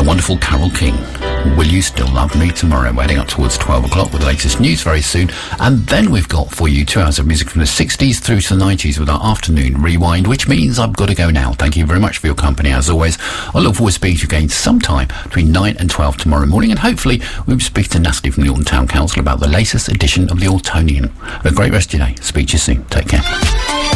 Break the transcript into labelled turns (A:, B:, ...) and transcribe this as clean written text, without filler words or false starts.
A: wonderful Carole King. Will You Still Love Me Tomorrow? We're heading up towards 12 o'clock with the latest news very soon. And then we've got for you 2 hours of music from the 60s through to the 90s with our afternoon rewind, which means I've got to go now. Thank you very much for your company as always. I look forward to speaking to you again sometime between 9 and 12 tomorrow morning, and hopefully we'll speak to Natalie from the Alton Town Council about the latest edition of the Altonian. Have a great rest of your day. Speak to you soon. Take care.